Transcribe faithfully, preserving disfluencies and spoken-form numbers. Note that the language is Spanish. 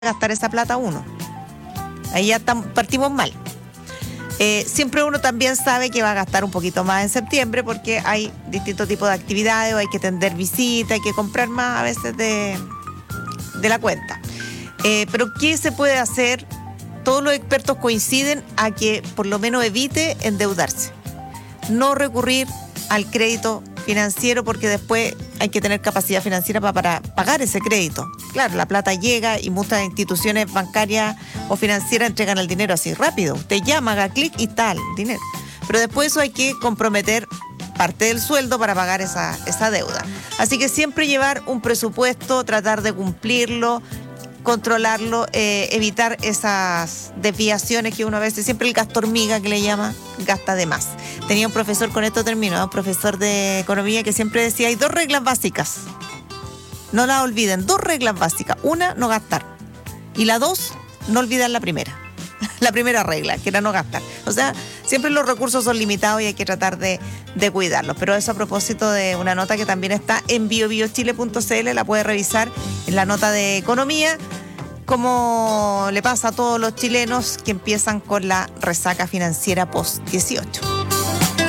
gastar esa plata uno. Ahí ya tam, partimos mal. Eh, siempre uno también sabe que va a gastar un poquito más en septiembre porque hay distintos tipos de actividades, o hay que atender visitas, hay que comprar más a veces de, de la cuenta. Eh, pero ¿qué se puede hacer? Todos los expertos coinciden a que por lo menos evite endeudarse. No recurrir al crédito financiero porque después hay que tener capacidad financiera para, para pagar ese crédito. Claro, la plata llega y muchas instituciones bancarias o financieras entregan el dinero así rápido. Usted llama, haga clic y tal, dinero. Pero después eso hay que comprometer parte del sueldo para pagar esa, esa deuda. Así que siempre llevar un presupuesto, tratar de cumplirlo, controlarlo, eh, evitar esas desviaciones que uno a veces, siempre el gasto hormiga que le llama, gasta de más. Tenía un profesor, con esto termino, un profesor de economía que siempre decía, hay dos reglas básicas, no las olviden, dos reglas básicas. Una, no gastar, y la dos, no olvidar la primera. La primera regla, que era no gastar. O sea, siempre los recursos son limitados y hay que tratar de, de cuidarlos. Pero eso a propósito de una nota que también está en bio bio chile punto c l, la puede revisar en la nota de economía, como le pasa a todos los chilenos que empiezan con la resaca financiera post dieciocho.